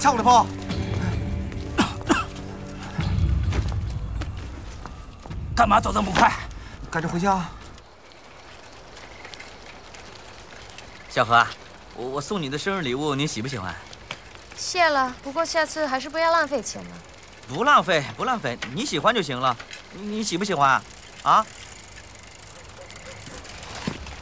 呛了不？ 干嘛走这么快？ 赶着回家。 小何，我送你的生日礼物，你喜不喜欢？ 谢了，不过下次还是不要浪费钱了。 不浪费，不浪费，你喜欢就行了。你喜不喜欢？啊？